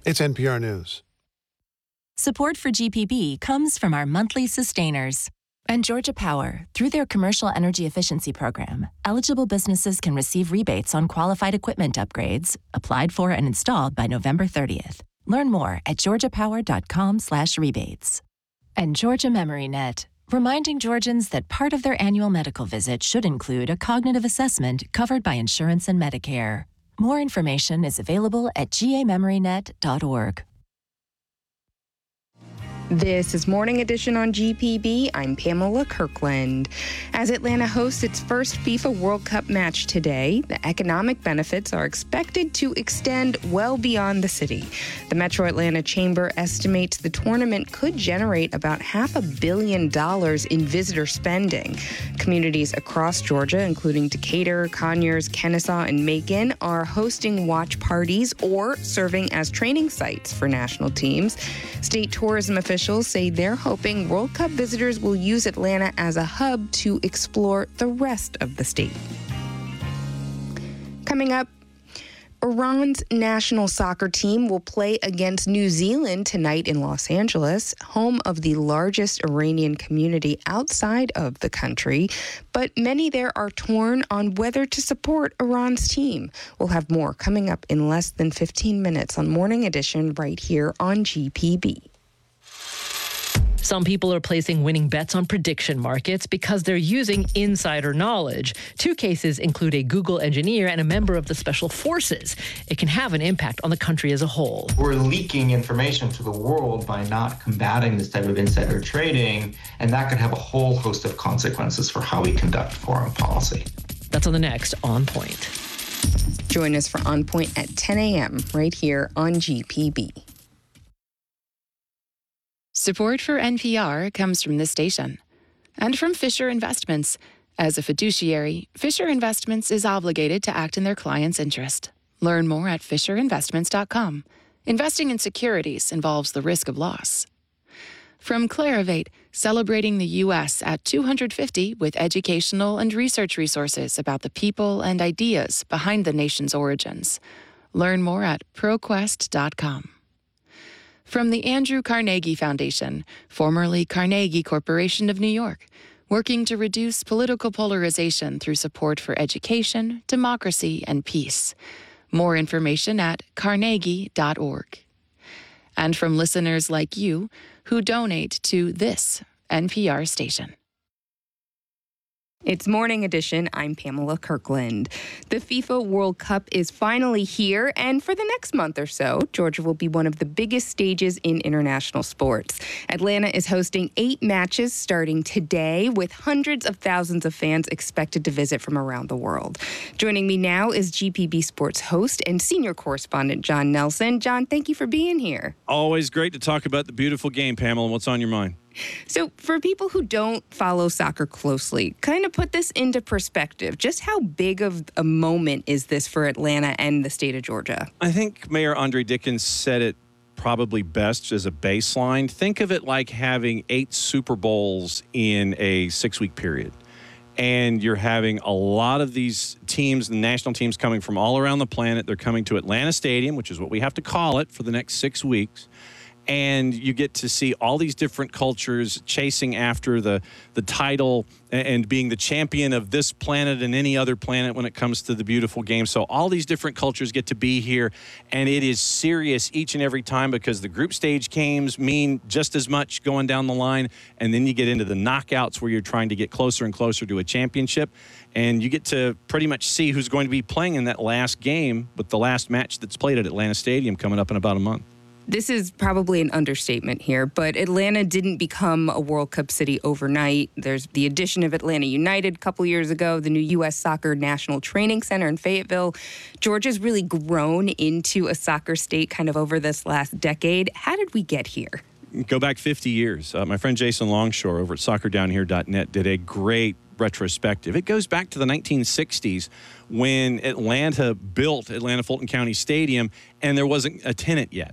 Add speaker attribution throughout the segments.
Speaker 1: It's NPR News.
Speaker 2: Support for GPB comes from our monthly sustainers. And Georgia Power, through their Commercial Energy Efficiency Program, eligible businesses can receive rebates on qualified equipment upgrades, applied for and installed by November 30th. Learn more at georgiapower.com/rebates. And Georgia MemoryNet, reminding Georgians that part of their annual medical visit should include a cognitive assessment covered by insurance and Medicare. More information is available at gamemorynet.org.
Speaker 3: This is Morning Edition on GPB. I'm Pamela Kirkland. As Atlanta hosts its first FIFA World Cup match today, the economic benefits are expected to extend well beyond the city. The Metro Atlanta Chamber estimates the tournament could generate about $500 million in visitor spending. Communities across Georgia, including Decatur, Conyers, Kennesaw, and Macon, are hosting watch parties or serving as training sites for national teams. State tourism officials say they're hoping World Cup visitors will use Atlanta as a hub to explore the rest of the state. Coming up, Iran's national soccer team will play against New Zealand tonight in Los Angeles, home of the largest Iranian community outside of the country. But many there are torn on whether to support Iran's team. We'll have more coming up in less than 15 minutes on Morning Edition right here on GPB.
Speaker 4: Some people are placing winning bets on prediction markets because they're using insider knowledge. Two cases include a Google engineer and a member of the Special Forces. It can have an impact on the country as a whole.
Speaker 5: We're leaking information to the world by not combating this type of insider trading, and that could have a whole host of consequences for how we conduct foreign policy.
Speaker 4: That's on the next On Point.
Speaker 3: Join us for On Point at 10 a.m. right here on GPB.
Speaker 6: Support for NPR comes from this station and from Fisher Investments. As a fiduciary, Fisher Investments is obligated to act in their client's interest. Learn more at FisherInvestments.com. Investing in securities involves the risk of loss. From Clarivate, celebrating the U.S. at 250 with educational and research resources about the people and ideas behind the nation's origins. Learn more at ProQuest.com. From the Andrew Carnegie Foundation, formerly Carnegie Corporation of New York, working to reduce political polarization through support for education, democracy, and peace. More information at carnegie.org. And from listeners like you who donate to this NPR station.
Speaker 3: It's Morning Edition. I'm Pamela Kirkland. The FIFA World Cup is finally here, and for the next month or so, Georgia will be one of the biggest stages in international sports. Atlanta is hosting 8 matches starting today, with hundreds of thousands of fans expected to visit from around the world. Joining me now is GPB Sports host and senior correspondent John Nelson. John, thank you for being here.
Speaker 7: Always great to talk about the beautiful game, Pamela. What's on your mind?
Speaker 3: So for people who don't follow soccer closely, kind of put this into perspective. Just how big of a moment is this for Atlanta and the state of Georgia?
Speaker 7: I think Mayor Andre Dickens said it probably best as a baseline. Think of it like having 8 Super Bowls in a 6-week period. And you're having a lot of these teams, the national teams coming from all around the planet. They're coming to Atlanta Stadium, which is what we have to call it for the next 6 weeks. And you get to see all these different cultures chasing after the title and being the champion of this planet and any other planet when it comes to the beautiful game. So all these different cultures get to be here, and it is serious each and every time because the group stage games mean just as much going down the line, and then you get into the knockouts where you're trying to get closer and closer to a championship, and you get to pretty much see who's going to be playing in that last game with the last match that's played at Atlanta Stadium coming up in about a month.
Speaker 3: This is probably an understatement here, but Atlanta didn't become a World Cup city overnight. There's the addition of Atlanta United a couple years ago, the new U.S. Soccer National Training Center in Fayetteville. Georgia's really grown into a soccer state kind of over this last decade. How did we get here?
Speaker 7: Go back 50 years. My friend Jason Longshore over at soccerdownhere.net did a great retrospective. It goes back to the 1960s when Atlanta built Atlanta Fulton County Stadium, and there wasn't a tenant yet.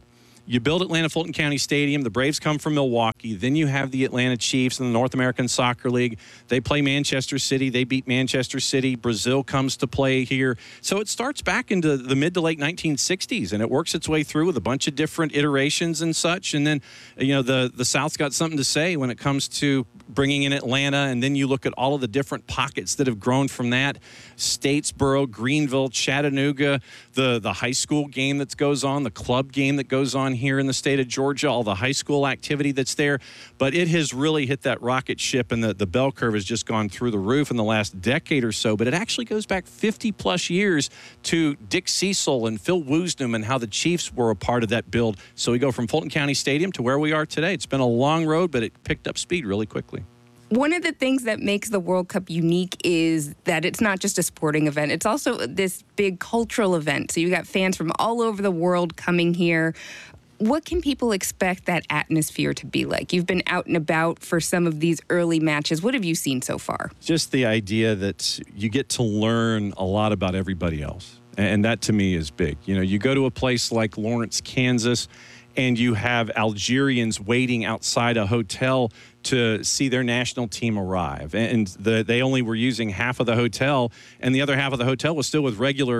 Speaker 7: You build Atlanta Fulton County Stadium. The Braves come from Milwaukee. Then you have the Atlanta Chiefs in the North American Soccer League. They play Manchester City. They beat Manchester City. Brazil comes to play here. So it starts back into the mid to late 1960s, and it works its way through with a bunch of different iterations and such. And then, the South's got something to say when it comes to bringing in Atlanta. And then you look at all of the different pockets that have grown from that. Statesboro, Greenville, Chattanooga, the high school game that goes on, the club game that goes on here in the state of Georgia, all the high school activity that's there. But it has really hit that rocket ship, and the bell curve has just gone through the roof in the last decade or so. But it actually goes back 50-plus years to Dick Cecil and Phil Woosnam and how the Chiefs were a part of that build. So we go from Fulton County Stadium to where we are today. It's been a long road, but it picked up speed really quickly.
Speaker 3: One of the things that makes the World Cup unique is that it's not just a sporting event. It's also this big cultural event. So you got fans from all over the world coming here. What can people expect that atmosphere to be like? You've been out and about for some of these early matches. What have you seen so far?
Speaker 7: Just the idea that you get to learn a lot about everybody else. And that to me is big. You go to a place like Lawrence, Kansas, and you have Algerians waiting outside a hotel to see their national team arrive. And they only were using half of the hotel, and the other half of the hotel was still with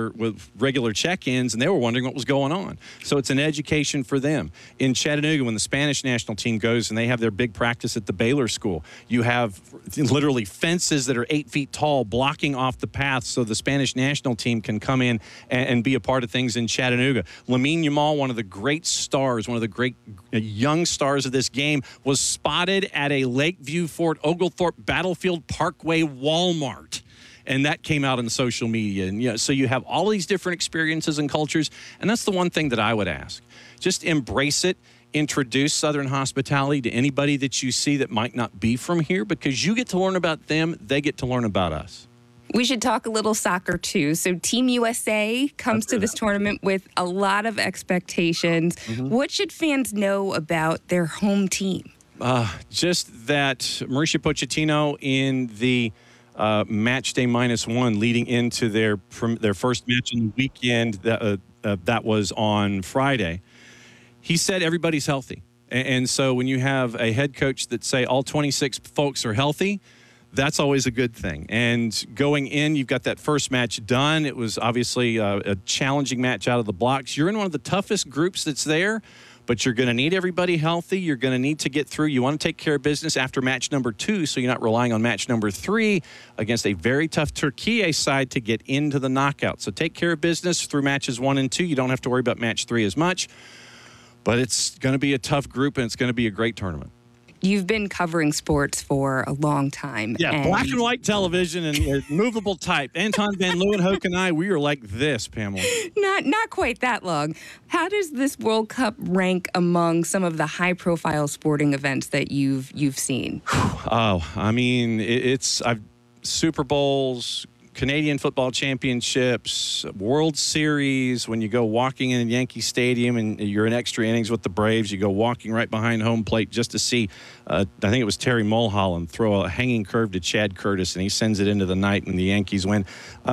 Speaker 7: regular check-ins, and they were wondering what was going on. So it's an education for them. In Chattanooga, when the Spanish national team goes and they have their big practice at the Baylor School, you have literally fences that are 8 feet tall blocking off the path so the Spanish national team can come in and be a part of things in Chattanooga. Lamine Yamal, one of the great stars, one of the great young stars of this game, was spotted at a Lakeview Fort Oglethorpe Battlefield Parkway Walmart. And that came out on social media. And so you have all these different experiences and cultures. And that's the one thing that I would ask. Just embrace it. Introduce Southern hospitality to anybody that you see that might not be from here, because you get to learn about them. They get to learn about us.
Speaker 3: We should talk a little soccer, too. So Team USA comes to this tournament with a lot of expectations. Mm-hmm. What should fans know about their home team?
Speaker 7: Just that Mauricio Pochettino in the match day -1 leading into their first match on the weekend that was on Friday. He said everybody's healthy. And so when you have a head coach that say all 26 folks are healthy, that's always a good thing. And going in, you've got that first match done. It was obviously a challenging match out of the blocks. You're in one of the toughest groups that's there, but you're going to need everybody healthy. You're going to need to get through. You want to take care of business after match number 2, so you're not relying on match number 3 against a very tough Turkey side to get into the knockout. So take care of business through matches 1 and 2. You don't have to worry about match 3 as much, but it's going to be a tough group, and it's going to be a great tournament.
Speaker 3: You've been covering sports for a long time.
Speaker 7: Yeah, black and white television and movable type. Anton Van Leeuwenhoek and I, we are like this, Pamela.
Speaker 3: Not quite that long. How does this World Cup rank among some of the high-profile sporting events that you've seen?
Speaker 7: Oh, I mean, I've Super Bowls, Canadian football championships, World Series. When you go walking in Yankee Stadium and you're in extra innings with the Braves, you go walking right behind home plate just to see, I think it was Terry Mulholland throw a hanging curve to Chad Curtis, and he sends it into the night and the Yankees win.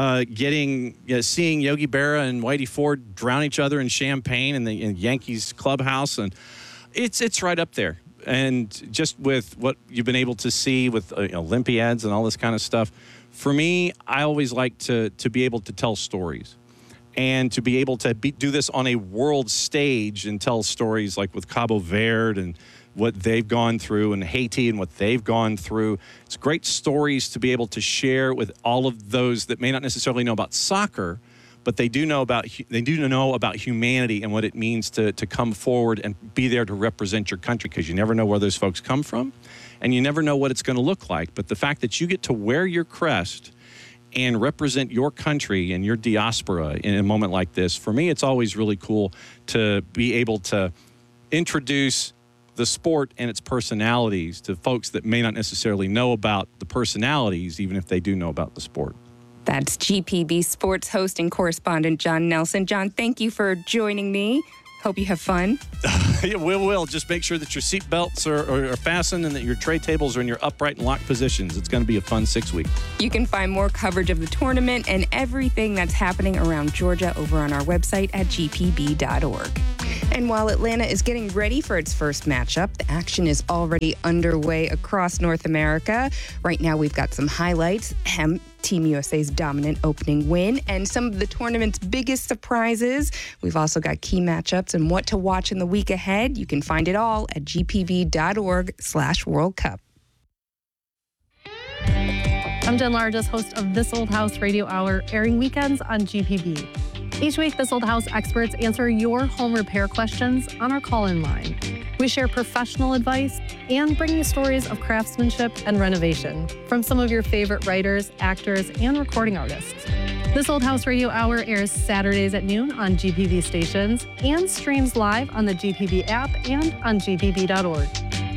Speaker 7: Seeing Yogi Berra and Whitey Ford drown each other in champagne in the Yankees clubhouse, and it's right up there. And just with what you've been able to see with Olympiads and all this kind of stuff, for me, I always like to be able to tell stories and to be able to do this on a world stage and tell stories like with Cabo Verde and what they've gone through, and Haiti and what they've gone through. It's great stories to be able to share with all of those that may not necessarily know about soccer, but they do know about humanity and what it means to come forward and be there to represent your country, because you never know where those folks come from, and you never know what it's going to look like. But the fact that you get to wear your crest and represent your country and your diaspora in a moment like this, for me, it's always really cool to be able to introduce the sport and its personalities to folks that may not necessarily know about the personalities, even if they do know about the sport.
Speaker 3: That's GPB sports host and correspondent John Nelson. John, thank you for joining me. Hope you have fun.
Speaker 7: We will. Just make sure that your seat belts are fastened and that your tray tables are in your upright and locked positions. It's going to be a fun 6 weeks.
Speaker 3: You can find more coverage of the tournament and everything that's happening around Georgia over on our website at gpb.org. And while Atlanta is getting ready for its first matchup, the action is already underway across North America. Right now, we've got some highlights. Team USA's dominant opening win and some of the tournament's biggest surprises. We've also got key matchups and what to watch in the week ahead. You can find it all at gpb.org/World Cup.
Speaker 1: I'm Jen Largess, host of This Old House Radio Hour, airing weekends on GPB. Each week, This Old House experts answer your home repair questions on our call-in line. We share professional advice and bring you stories of craftsmanship and renovation from some of your favorite writers, actors, and recording artists. This Old House Radio Hour airs Saturdays at noon on GPB stations and streams live on the GPB app and on gpb.org.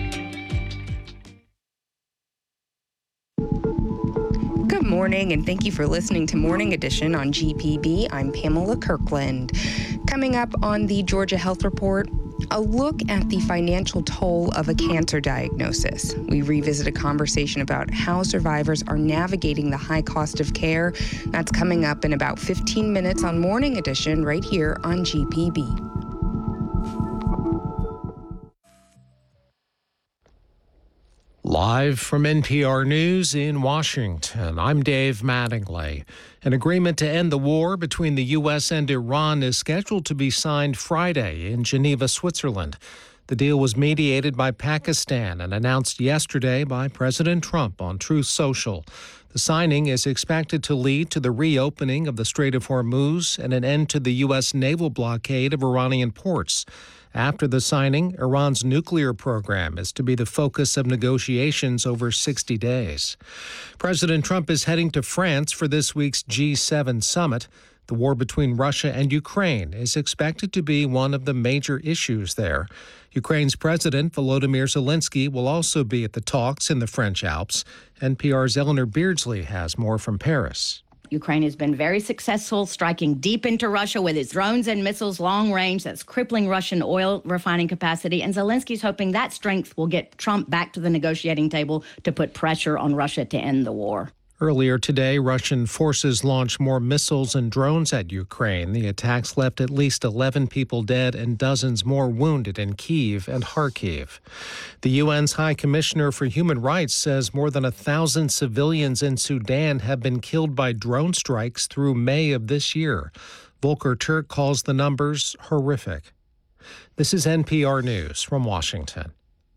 Speaker 3: Good morning, and thank you for listening to Morning Edition on GPB. I'm Pamela Kirkland. Coming up on the Georgia Health Report, a look at the financial toll of a cancer diagnosis. We revisit a conversation about how survivors are navigating the high cost of care. That's coming up in about 15 minutes on Morning Edition right here on GPB.
Speaker 8: Live from NPR News in Washington, I'm Dave Mattingly. An agreement to end the war between the U.S. and Iran is scheduled to be signed Friday in Geneva, Switzerland. The deal was mediated by Pakistan and announced yesterday by President Trump on Truth Social. The signing is expected to lead to the reopening of the Strait of Hormuz and an end to the U.S. naval blockade of Iranian ports. After the signing, Iran's nuclear program is to be the focus of negotiations over 60 days. President Trump is heading to France for this week's G7 summit. The war between Russia and Ukraine is expected to be one of the major issues there. Ukraine's President Volodymyr Zelensky will also be at the talks in the French Alps. NPR's Eleanor Beardsley has more from Paris.
Speaker 9: Ukraine has been very successful, striking deep into Russia with its drones and missiles long range that's crippling Russian oil refining capacity. And Zelensky's hoping that strength will get Trump back to the negotiating table to put pressure on Russia to end the war.
Speaker 8: Earlier today, Russian forces launched more missiles and drones at Ukraine. The attacks left at least 11 people dead and dozens more wounded in Kyiv and Kharkiv. The UN's High Commissioner for Human Rights says more than 1,000 civilians in Sudan have been killed by drone strikes through May of this year. Volker Turk calls the numbers horrific. This is NPR News from Washington.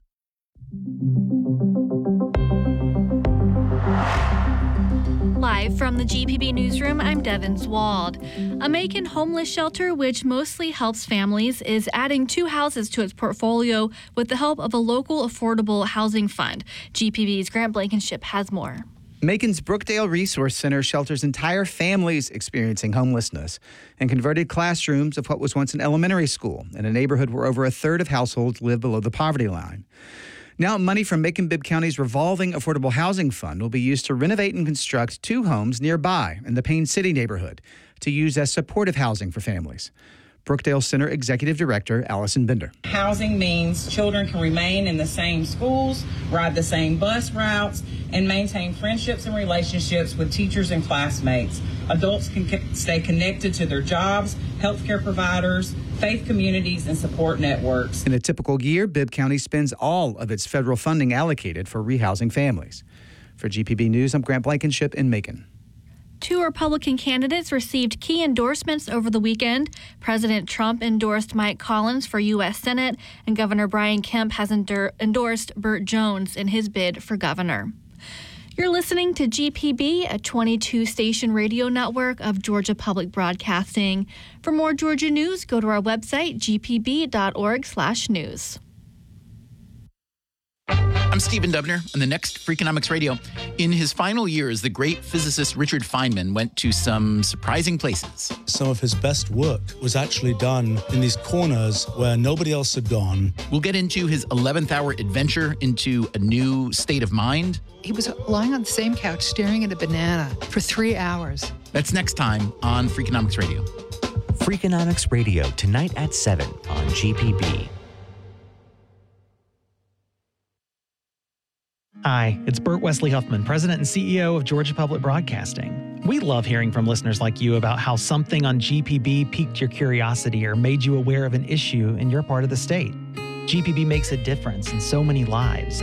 Speaker 10: Live from the GPB Newsroom, I'm Devin Zwald. A Macon homeless shelter, which mostly helps families, is adding 2 houses to its portfolio with the help of a local affordable housing fund. GPB's Grant Blankenship has more.
Speaker 11: Macon's Brookdale Resource Center shelters entire families experiencing homelessness and converted classrooms of what was once an elementary school in a neighborhood where over a third of households live below the poverty line. Now, money from Macon-Bibb County's revolving affordable housing fund will be used to renovate and construct 2 homes nearby in the Payne City neighborhood to use as supportive housing for families. Brookdale Center Executive Director Allison Bender.
Speaker 12: Housing means children can remain in the same schools, ride the same bus routes, and maintain friendships and relationships with teachers and classmates. Adults can stay connected to their jobs, healthcare providers, faith communities, and support networks.
Speaker 11: In a typical year, Bibb County spends all of its federal funding allocated for rehousing families. For GPB News, I'm Grant Blankenship in Macon.
Speaker 10: 2 Republican candidates received key endorsements over the weekend. President Trump endorsed Mike Collins for U.S. Senate, and Governor Brian Kemp has endorsed Burt Jones in his bid for governor. You're listening to GPB, a 22-station radio network of Georgia Public Broadcasting. For more Georgia news, go to our website, gpb.org/news.
Speaker 13: I'm Stephen Dubner on the next Freakonomics Radio. In his final years, the great physicist Richard Feynman went to some surprising places.
Speaker 14: Some of his best work was actually done in these corners where nobody else had gone.
Speaker 13: We'll get into his 11th hour adventure into a new state of mind.
Speaker 15: He was lying on the same couch staring at a banana for 3 hours.
Speaker 13: That's next time on Freakonomics Radio.
Speaker 16: Freakonomics Radio, tonight at 7 on GPB.
Speaker 17: Hi, it's Burt Wesley Huffman, President and CEO of Georgia Public Broadcasting. We love hearing from listeners like you about how something on GPB piqued your curiosity or made you aware of an issue in your part of the state. GPB makes a difference in so many lives.